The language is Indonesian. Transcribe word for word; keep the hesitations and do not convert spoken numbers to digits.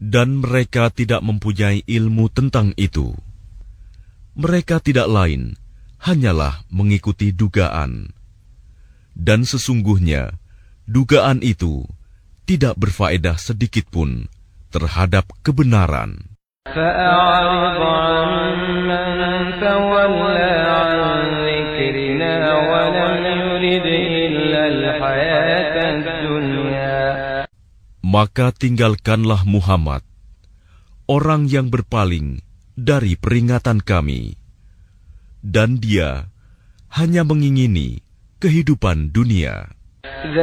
Dan mereka tidak mempunyai ilmu tentang itu. Mereka tidak lain, hanyalah mengikuti dugaan. Dan sesungguhnya, dugaan itu tidak berfaedah sedikitpun terhadap kebenaran. فَأَعْرِضْ عَمَّنْ تَوَلَّى عَنْ ذِكْرِنَا وَلَمْ يُرِدْ إِلَّا الْحَيَاةَ الدُّنْيَا. Maka tinggalkanlah Muhammad, orang yang berpaling dari peringatan kami, dan dia hanya mengingini kehidupan dunia.